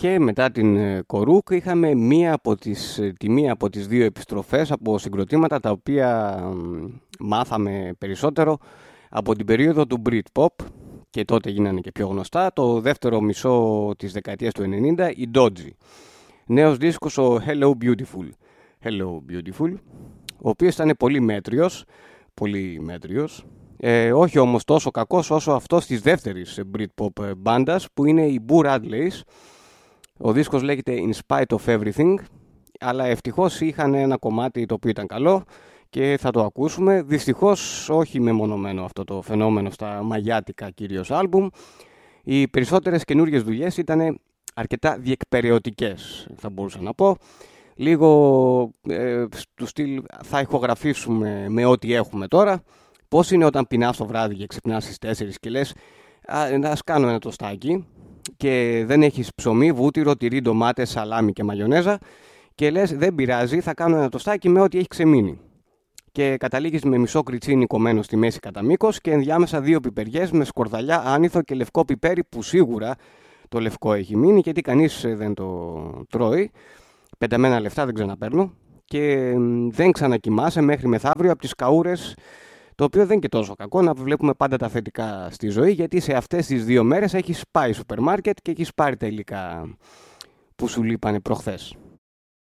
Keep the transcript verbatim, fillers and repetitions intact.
Και μετά την ε, Κορούκ είχαμε μία από τις, ε, τη μία από τις δύο επιστροφές από συγκροτήματα τα οποία ε, μάθαμε περισσότερο από την περίοδο του Britpop και τότε γίνανε και πιο γνωστά. Το δεύτερο μισό της δεκαετίας του ενενήντα, η Dodgy. Νέος δίσκος ο Hello Beautiful. Hello Beautiful, ο οποίος ήταν πολύ μέτριος, πολύ μέτριος. Ε, όχι όμως τόσο κακός όσο αυτός της δεύτερης Britpop μπάντας που είναι η Boo Radleys. Ο δίσκος λέγεται In Spite of Everything, αλλά ευτυχώς είχαν ένα κομμάτι το οποίο ήταν καλό και θα το ακούσουμε. Δυστυχώς όχι μεμονωμένο αυτό το φαινόμενο στα μαγιάτικα κυρίως άλμπουμ. Οι περισσότερες καινούργιες δουλειές ήταν αρκετά διεκπεραιωτικές, θα μπορούσα να πω. Λίγο ε, του στυλ θα ηχογραφήσουμε με ό,τι έχουμε τώρα. Πώς είναι όταν πεινάς το βράδυ και ξυπνάς στις τέσσερις και λες ας κάνω ένα τοστάκι και δεν έχεις ψωμί, βούτυρο, τυρί, ντομάτες, σαλάμι και μαγιονέζα και λες δεν πειράζει, θα κάνω ένα τοστάκι με ό,τι έχει ξεμείνει. Και καταλήγεις με μισό κριτσίνι κομμένο στη μέση κατά μήκος και ενδιάμεσα δύο πιπεριές με σκορδαλιά, άνηθο και λευκό πιπέρι που σίγουρα το λευκό έχει μείνει γιατί κανείς δεν το τρώει. Πενταμένα λεφτά δεν ξαναπαίρνω και δεν ξανακοιμάσαι μέχρι μεθαύριο από τις καούρες, το οποίο δεν είναι και τόσο κακό να βλέπουμε πάντα τα θετικά στη ζωή, γιατί σε αυτές τις δύο μέρες έχεις πάει σούπερ μάρκετ και έχεις πάρει τα υλικά που σου λείπανε προχθές.